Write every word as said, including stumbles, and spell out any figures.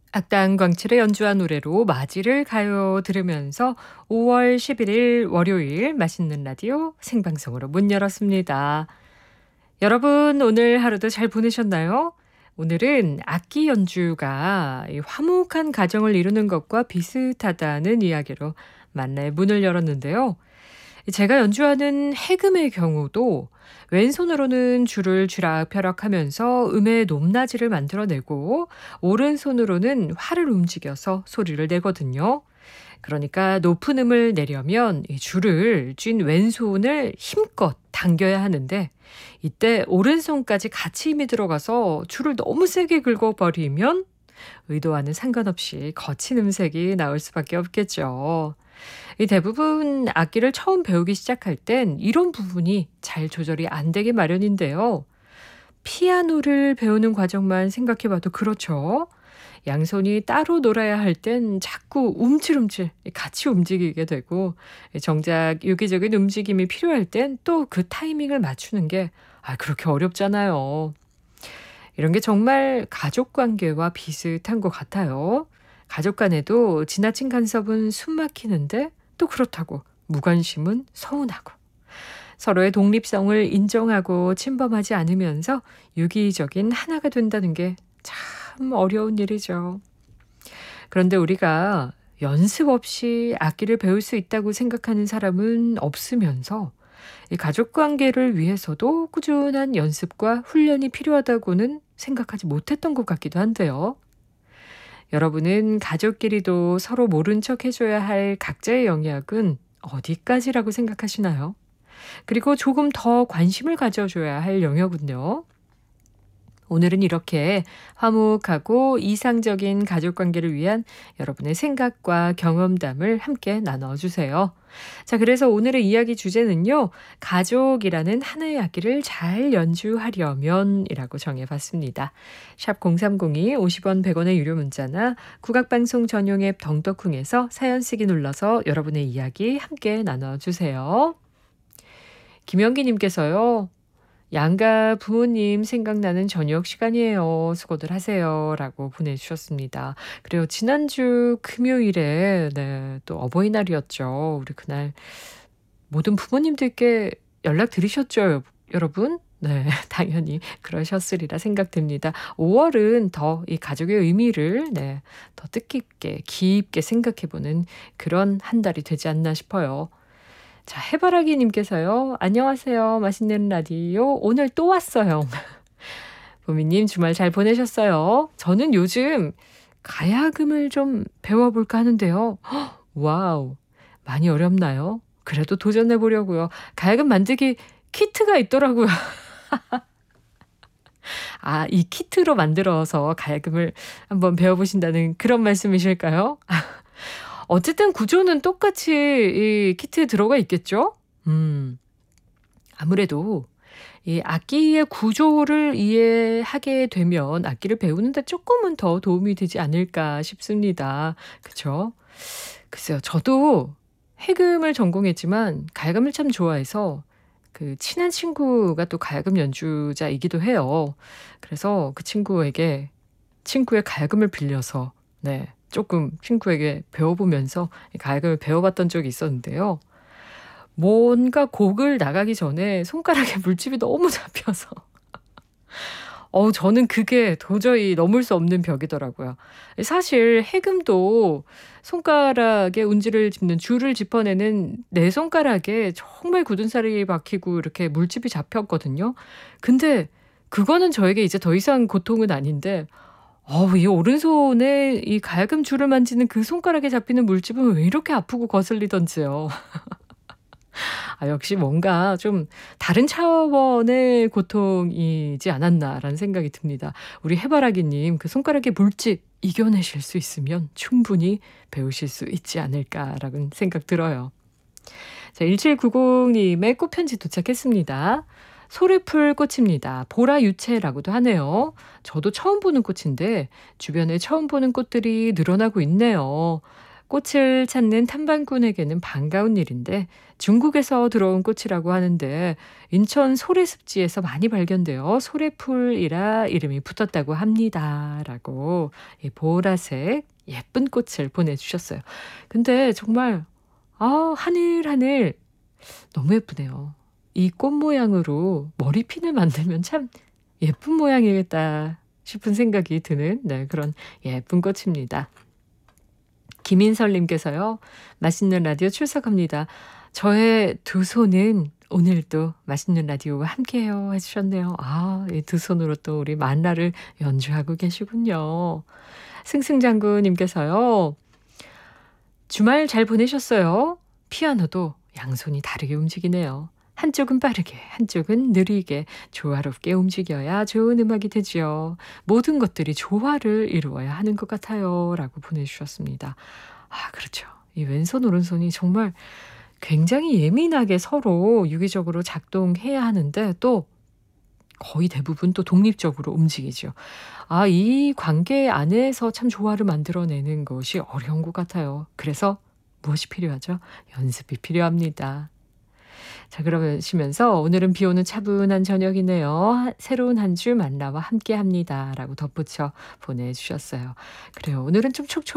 악단 광칠의 연주한 노래로 맞이를 가요 들으면서 오월 십일일 월요일 맛있는 라디오 생방송으로 문 열었습니다. 여러분 오늘 하루도 잘 보내셨나요? 오늘은 악기 연주가 이 화목한 가정을 이루는 것과 비슷하다는 이야기로 만나의 문을 열었는데요. 제가 연주하는 해금의 경우도 왼손으로는 줄을 쥐락펴락하면서 음의 높낮이를 만들어내고 오른손으로는 활을 움직여서 소리를 내거든요. 그러니까 높은 음을 내려면 이 줄을 쥔 왼손을 힘껏 당겨야 하는데 이때 오른손까지 같이 힘이 들어가서 줄을 너무 세게 긁어버리면 의도와는 상관없이 거친 음색이 나올 수밖에 없겠죠. 이 대부분 악기를 처음 배우기 시작할 땐 이런 부분이 잘 조절이 안 되기 마련인데요. 피아노를 배우는 과정만 생각해봐도 그렇죠. 양손이 따로 놀아야 할 땐 자꾸 움찔움찔 같이 움직이게 되고 정작 유기적인 움직임이 필요할 땐 또 그 타이밍을 맞추는 게 아, 그렇게 어렵잖아요. 이런 게 정말 가족 관계와 비슷한 것 같아요. 가족 간에도 지나친 간섭은 숨 막히는데 또 그렇다고 무관심은 서운하고 서로의 독립성을 인정하고 침범하지 않으면서 유기적인 하나가 된다는 게 참 어려운 일이죠. 그런데 우리가 연습 없이 악기를 배울 수 있다고 생각하는 사람은 없으면서 이 가족 관계를 위해서도 꾸준한 연습과 훈련이 필요하다고는 생각하지 못했던 것 같기도 한데요. 여러분은 가족끼리도 서로 모른 척 해줘야 할 각자의 영역은 어디까지라고 생각하시나요? 그리고 조금 더 관심을 가져줘야 할 영역은요? 오늘은 이렇게 화목하고 이상적인 가족관계를 위한 여러분의 생각과 경험담을 함께 나눠주세요. 자, 그래서 오늘의 이야기 주제는요. 가족이라는 하나의 악기를 잘 연주하려면 이라고 정해봤습니다. 샵 공삼공이 오십 원 백 원의 유료 문자나 국악방송 전용 앱 덩덕쿵에서 사연 쓰기 눌러서 여러분의 이야기 함께 나눠주세요. 김영기님께서요. 양가 부모님 생각나는 저녁 시간이에요. 수고들 하세요. 라고 보내주셨습니다. 그래요. 지난주 금요일에 네, 또 어버이날이었죠. 우리 그날 모든 부모님들께 연락 드리셨죠, 여러분? 네, 당연히 그러셨으리라 생각됩니다. 오월은 더 이 가족의 의미를 네, 더 뜻깊게 깊게 생각해보는 그런 한 달이 되지 않나 싶어요. 자, 해바라기님께서요. 안녕하세요. 맛있는 라디오. 오늘 또 왔어요. 보미님 주말 잘 보내셨어요? 저는 요즘 가야금을 좀 배워볼까 하는데요. 헉, 와우. 많이 어렵나요? 그래도 도전해보려고요. 가야금 만들기 키트가 있더라고요. 아, 이 키트로 만들어서 가야금을 한번 배워보신다는 그런 말씀이실까요? 어쨌든 구조는 똑같이 이 키트에 들어가 있겠죠? 음, 아무래도 이 악기의 구조를 이해하게 되면 악기를 배우는데 조금은 더 도움이 되지 않을까 싶습니다. 그쵸? 글쎄요, 저도 해금을 전공했지만 가야금을 참 좋아해서 그 친한 친구가 또 가야금 연주자이기도 해요. 그래서 그 친구에게 친구의 가야금을 빌려서 네. 조금 친구에게 배워보면서 가야금을 배워봤던 적이 있었는데요. 뭔가 곡을 나가기 전에 손가락에 물집이 너무 잡혀서 어 저는 그게 도저히 넘을 수 없는 벽이더라고요. 사실 해금도 손가락에 운지를 짚는 줄을 짚어내는 내 손가락에 정말 굳은 살이 박히고 이렇게 물집이 잡혔거든요. 근데 그거는 저에게 이제 더 이상 고통은 아닌데 어우 이 오른손에 이 가야금 줄을 만지는 그 손가락에 잡히는 물집은 왜 이렇게 아프고 거슬리던지요. 아 역시 뭔가 좀 다른 차원의 고통이지 않았나라는 생각이 듭니다. 우리 해바라기님 그 손가락의 물집 이겨내실 수 있으면 충분히 배우실 수 있지 않을까라는 생각 들어요. 자, 일칠구공님의 꽃편지 도착했습니다. 소래풀 꽃입니다. 보라유채라고도 하네요. 저도 처음 보는 꽃인데 주변에 처음 보는 꽃들이 늘어나고 있네요. 꽃을 찾는 탐방꾼에게는 반가운 일인데 중국에서 들어온 꽃이라고 하는데 인천 소래습지에서 많이 발견되어 소래풀이라 이름이 붙었다고 합니다. 라고 이 보라색 예쁜 꽃을 보내주셨어요. 근데 정말 아 하늘하늘 너무 예쁘네요. 이 꽃 모양으로 머리핀을 만들면 참 예쁜 모양이겠다 싶은 생각이 드는 네, 그런 예쁜 꽃입니다. 김인설님께서요. 맛있는 라디오 출석합니다. 저의 두 손은 오늘도 맛있는 라디오와 함께해요 해주셨네요. 아, 이 두 손으로 또 우리 만라를 연주하고 계시군요. 승승장구님께서요. 주말 잘 보내셨어요? 피아노도 양손이 다르게 움직이네요. 한쪽은 빠르게, 한쪽은 느리게, 조화롭게 움직여야 좋은 음악이 되지요. 모든 것들이 조화를 이루어야 하는 것 같아요. 라고 보내주셨습니다. 아, 그렇죠. 이 왼손, 오른손이 정말 굉장히 예민하게 서로 유기적으로 작동해야 하는데 또 거의 대부분 또 독립적으로 움직이죠. 아, 이 관계 안에서 참 조화를 만들어내는 것이 어려운 것 같아요. 그래서 무엇이 필요하죠? 연습이 필요합니다. 자, 그러시면서 오늘은 비 오는 차분한 저녁이네요. 새로운 한 주 만나와 함께 합니다. 라고 덧붙여 보내주셨어요. 그래요. 오늘은 좀 촉촉